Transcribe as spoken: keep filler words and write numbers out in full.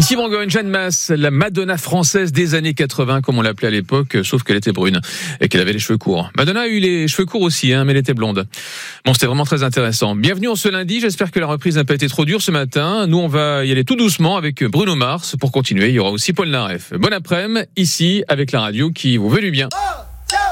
Ici Brangogne, Jeanne Masse, la Madonna française des années quatre-vingts, comme on l'appelait à l'époque, sauf qu'elle était brune et qu'elle avait les cheveux courts. Madonna a eu les cheveux courts aussi, hein, mais elle était blonde. Bon, c'était vraiment très intéressant. Bienvenue en ce lundi, j'espère que la reprise n'a pas été trop dure ce matin. Nous, on va y aller tout doucement avec Bruno Mars. Pour continuer, il y aura aussi Paul Naref. Bon après-midi, ici, avec la radio qui vous veut du bien.